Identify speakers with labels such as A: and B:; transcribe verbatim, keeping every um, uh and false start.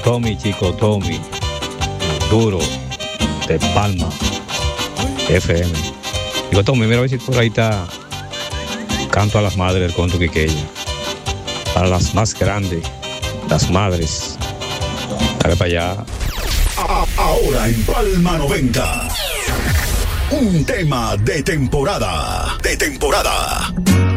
A: Tommy, chico, Tommy, duro, de Palma, F M. Digo, Tommy, mira a ver si por ahí está Canto a las Madres del Conto Quiqueya. Para las más grandes, las madres. Dale para allá.
B: Ahora en Palma noventa. Un tema de temporada. De temporada.